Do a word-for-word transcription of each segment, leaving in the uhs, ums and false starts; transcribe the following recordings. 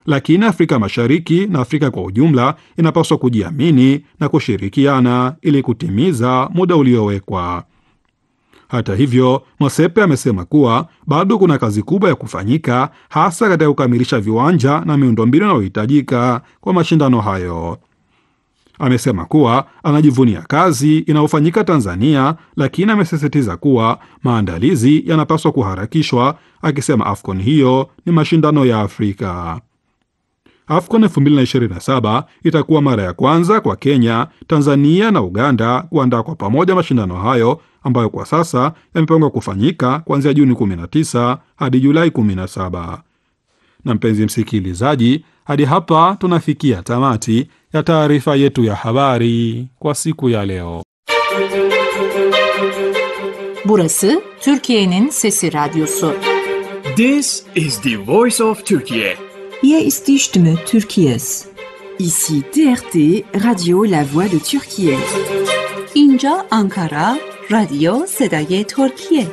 lakini Afrika Mashariki na Afrika kwa ujumla inapaswa kujiamini na kushirikiana ili kutimiza muda uliowekwa. Hata hivyo, Motsepe amesema kuwa bado kuna kazi kubwa ya kufanyika, hasa katika kukamilisha viwanja na miundombinu inayohitajika kwa mashindano hayo. Amesema kuwa anajivunia kazi inayofanyika Tanzania, lakini amesisitiza kuwa maandalizi yanapaswa kuharakishwa, akisema AFCON hiyo ni mashindano ya Afrika. AFCON elfu mbili ishirini na saba itakuwa mara ya kwanza kwa Kenya, Tanzania na Uganda kuandaa kwa pamoja mashindano hayo ambayo kwa sasa yamepangwa kufanyika kuanzia Juni kumi na tisa hadi Julai kumi na saba. Na mpenzi msikilizaji, hadi hapa tunafikia tamati ya taarifa yetu ya habari kwa siku ya leo. Burası Türkiye'nin Sesi Radyosu. This is the voice of Turkey. Hier ist die Stimme Türkiye's. Ici T R T, Radio La Voix de Türkiye. اینجا Ankara, راديو صدای ترکیه.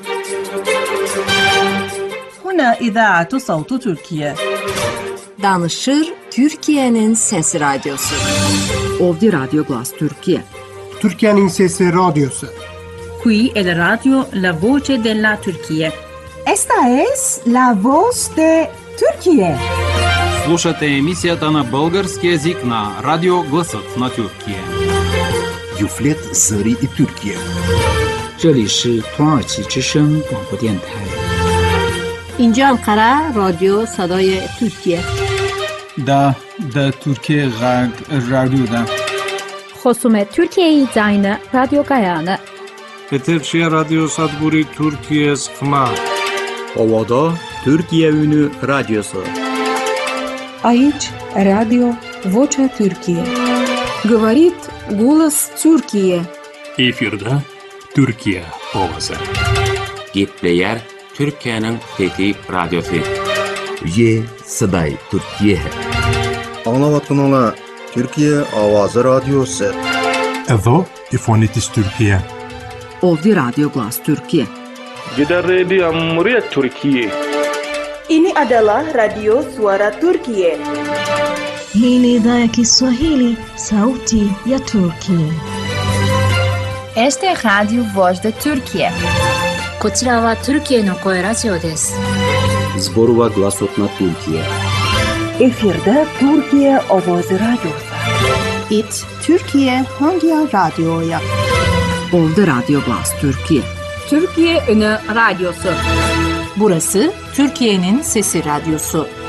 هنا إذاعة صوت تركيا. Danışır Türkiye'nin Sesi Radyosu. Ovdje Radio Glas Türkiye. Türkiye'nin Sesi Radyosu. Qui è la radio La Voce della Turquía. Esta es La Voz de Türkiye. Слушате емисията на български език на Радио Гласът на Türkiye. Юфлет Зари и Türkiye. 这里是土耳其之声广播电台。 اینجا Ankara, رادیو صدای ترکیه. دا دا ترکیه غرب رادیو دا. خصوم ترکیه زاین رادیو گایانه. Eterşehir Radyo Sadburi Türkiye Sıkma. Ovada Türkiye Ünü Radyosu. Aici Radio Vocea Türkiye. Говорит голос Türkiye. Efirde Türkiye Ovası. Gitleyer Türkiye'nin Fethi Radyosu. Ye Saday Türkiye. Anlavatkanlar Türkiye Avazı Radyosu. Evo İfonitis Türkiye. Ovdje Radio Glas Türkiye. Gider Radio Cumhuriyet Türkiye. Ini adalah Radio Suara Turkiye. Hii ni idhaa ya Kiswahili, sauti ya Turkiye. Este es Radio Voz de Turkiye. こちらはトルキエの声ラジオです。 Zborova Glasot na Türkiye. Efirde Türkiye Avazı Radyosu. It Türkiye Hangi Radyo'ya? Ovdje Radio Glas Türkiye. Türkiye Ünü Radyosu. Burası Türkiye'nin Sesi Radyosu.